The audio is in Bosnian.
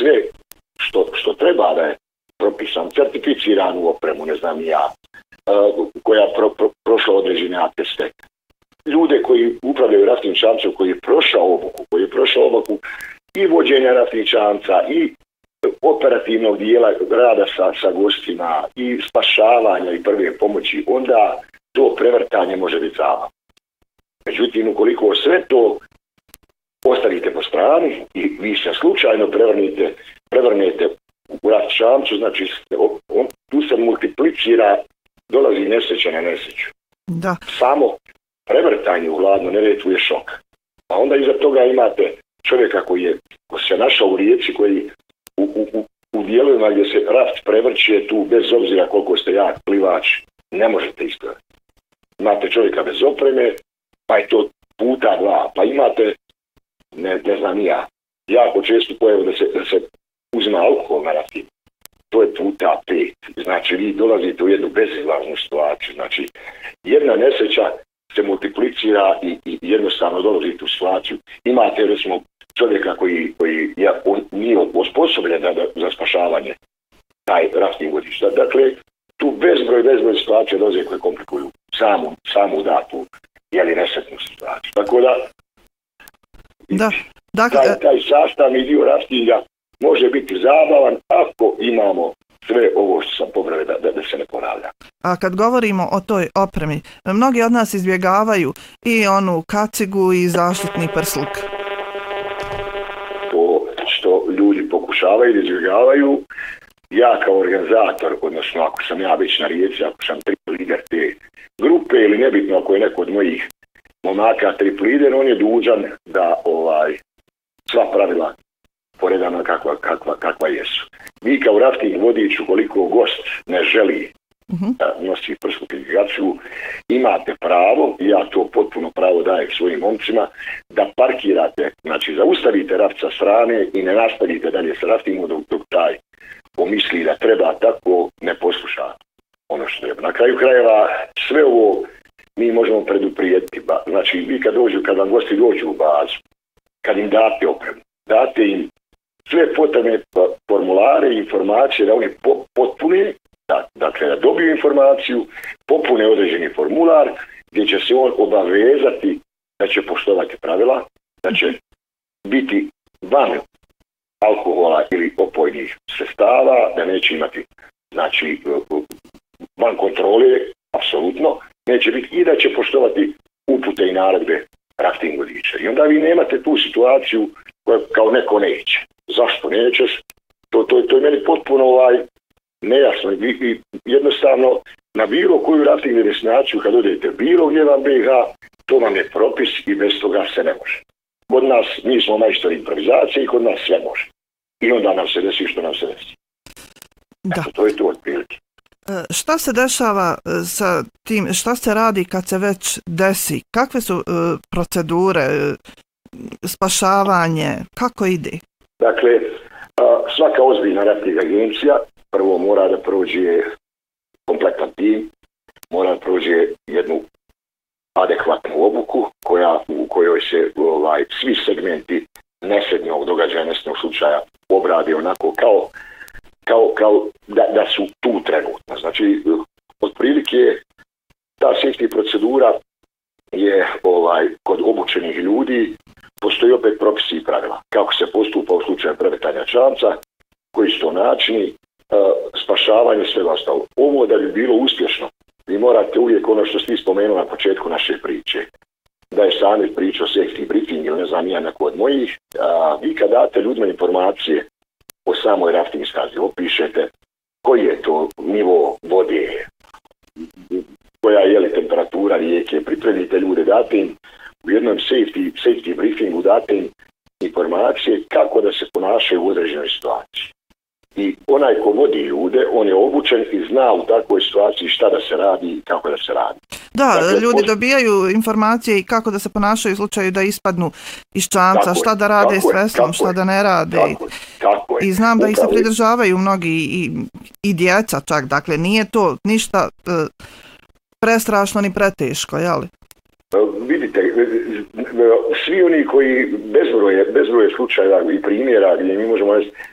sve što treba da je propisan, certificiranu opremu, ne znam ja, koja prošla određene ateste. Ljude koji upravljaju raftnim čamcem, koji je prošao obuku i vođenja raftnih čamca i operativnog dijela rada sa gostima i spašavanja i prve pomoći, onda to prevrtanje može biti zabavno. Međutim, ukoliko sve to ostavite po strani i vi se slučajno prevrnete u raft čamcu, znači tu se multiplicira, dolazi nesreća na nesreću. Da. Samo prevrtanje u hladnu Neretvu je šok. A onda iza toga imate čovjeka koji se našao u rijeci, koji u dijelovima gdje se raft prevrće, tu bez obzira koliko ste jak plivač, ne možete ispraviti. Imate čovjeka bez opreme, pa je to puta 2, pa imate, ne znam ja, jako često pojavu da se uzima alkohol na raftima. To je puta 5. Znači, vi dolazite u jednu bezizlaznu situaciju. Znači, jedna nesreća se multiplicira i jednostavno dolazite u situaciju. Imate, recimo, čovjeka koji nije osposobljen za spašavanje taj raftni vodič. Dakle, tu bezbroj situacija dolaze koje komplikuju samu datu, nesretnu situaciju. Tako da, taj sastavni dio raftinga može biti zabavan ako imamo sve ovo što sam pobrao da se ne ponavlja. A kad govorimo o toj opremi, mnogi od nas izbjegavaju i onu kacigu i zaštitni prsluk. To što ljudi pokušavaju da izbjegavaju, ja kao organizator, odnosno ako sam ja već na rijeci, ako sam lider te grupe ili nebitno ako je neko od mojih momaka lider, on je dužan da sva pravila poredano kakva jesu. Vi kao rafting vodič, ukoliko gost ne želi da nosi prsku identifikaciju, imate pravo, i ja to potpuno pravo dajem svojim momcima, da parkirate, znači zaustavite raft sa strane i ne nastavite dalje sa raftingom dok taj pomisli da treba tako, ne posluša ono što treba. Na kraju krajeva sve ovo mi možemo preduprijediti. Znači vi kad vam gosti dođu u bazu, kad im date opremu, date im sve potrebne formulare i informacije da oni potpune, dakle da dobiju informaciju, popune određeni formular gdje će se on obavezati da će poštovati pravila, da će biti van alkohola ili opojnih sredstava, da neće imati, znači, van kontrole, apsolutno, neće biti i da će poštovati upute i naredbe rafting vodiča. I onda vi nemate tu situaciju koja kao neko neće. Zašto nećeš? To je meni potpuno nejasno. I jednostavno, na bilo koju rafting destinaciju kad odete bilo gdje vam BiH, to vam je propis i bez toga se ne može. Kod nas, mi smo majstori improvizacije i kod nas sve može. I onda nam se desi što nam se desi. Da. To je to otprilike. Šta se dešava sa tim, šta se radi kad se već desi? Kakve su procedure, spašavanje, kako ide? Dakle, svaka ozbiljna rafting agencija prvo mora da prođe kompletan tim, mora da prođe jednu adekvatnu obuku u kojoj se svi segmenti nesretnog događaja, nesretnog slučaja obrade onako kao da su tu trenutno. Znači, otprilike ta safety procedura je kod obučenih ljudi, postoji opet propisi i pravila. Kako se postupa u slučaju prevrtanja čamca, koji su to načini, spašavanje, sve ostalo. Ovo da bi bilo uspješno, vi morate uvijek ono što ste spomenuli na početku naše priče, da je sami priča o safety briefing ili ne znam ja neko od mojih, vi kad date ljudima informacije o samoj rafting stazi, opišete koji je to nivo vode, koja je temperatura rijeke, pripremite ljude, date im u jednom safety briefingu, date im informacije kako da se ponašaju u određenoj situaciji. I onaj ko vodi ljude, on je obučen i zna u takvoj situaciji šta da se radi i kako da se radi. Da, dakle, ljudi dobijaju informacije i kako da se ponašaju u slučaju da ispadnu iz čamca, šta da rade s veslom, šta da ne rade. Tako je. I znam da ih se pridržavaju mnogi i djeca čak, dakle nije to ništa prestrašno ni preteško, jeli? Vidite, svi oni koji bezbroj slučajeva i primjera gdje mi možemo reći